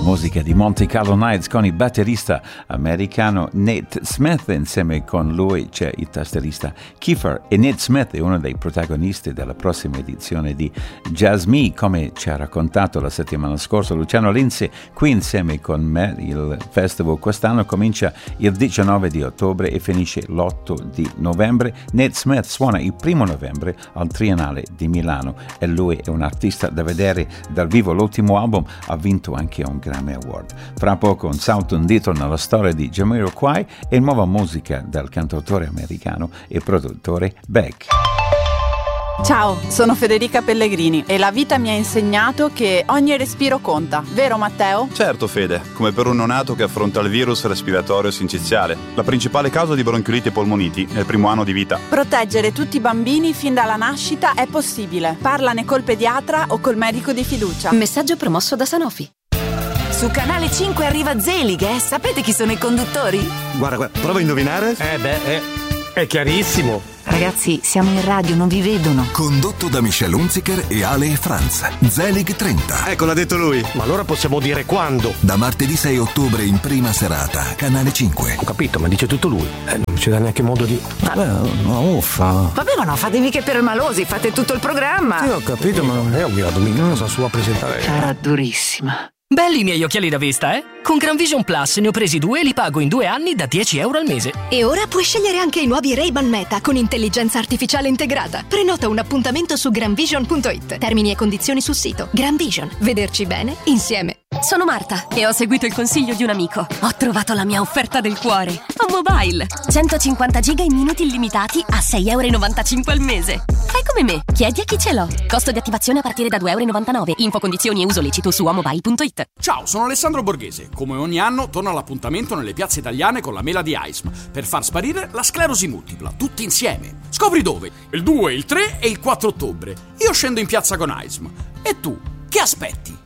musica di Monte Carlo Nights con il batterista americano Nate Smith. Insieme con lui c'è il tastierista Kiefer, e Nate Smith è uno dei protagonisti della prossima edizione di Jazz Me, come ci ha raccontato la settimana scorsa Luciano Lindsay. Qui insieme con me il festival quest'anno comincia il 19 di ottobre e finisce l'8 di novembre. Nate Smith suona il 1 novembre al Triennale di Milano e lui è un artista da vedere dal vivo. L'ultimo album ha vinto anche un Grammy Award. Fra poco un salto indietro nella storia di Jamiroquai e nuova musica dal cantautore americano e produttore Beck. Ciao, sono Federica Pellegrini e la vita mi ha insegnato che ogni respiro conta, vero Matteo? Certo Fede, come per un neonato che affronta il virus respiratorio sinciziale, la principale causa di bronchiolite e polmoniti nel primo anno di vita. Proteggere tutti i bambini fin dalla nascita è possibile. Parlane col pediatra o col medico di fiducia. Messaggio promosso da Sanofi. Su Canale 5 arriva Zelig, eh? Sapete chi sono i conduttori? Guarda, prova a indovinare. È chiarissimo. Ragazzi, siamo in radio, non vi vedono. Condotto da Michelle Hunziker e Ale e Franz. Zelig 30. Ecco, l'ha detto lui. Ma allora possiamo dire quando? Da martedì 6 ottobre in prima serata, Canale 5. Ho capito, ma dice tutto lui. Non ci dà neanche modo di... uffa. Vabbè, ma non fatevi che per malosi, fate tutto il programma. Sì, ho capito, ma non è ovvio, la domenica cosa sua presentare. Sarà durissima. Belli i miei occhiali da vista, eh? Con Gran Vision Plus ne ho presi 2 e li pago in 2 anni da €10 al mese. E ora puoi scegliere anche i nuovi Ray-Ban Meta con intelligenza artificiale integrata. Prenota un appuntamento su granvision.it. Termini e condizioni sul sito. Gran Vision. Vederci bene insieme. Sono Marta e ho seguito il consiglio di un amico. Ho trovato la mia offerta del cuore. A Mobile. 150 giga in minuti illimitati a €6,95 al mese. Fai come me. Chiedi a chi ce l'ho. Costo di attivazione a partire da €2,99. Info, condizioni e uso lecito su amobile.it. Ciao, sono Alessandro Borghese. Come ogni anno torno all'appuntamento nelle piazze italiane con la mela di AISM per far sparire la sclerosi multipla, tutti insieme. Scopri dove? Il 2, il 3 e il 4 ottobre. Io scendo in piazza con AISM. E tu, che aspetti?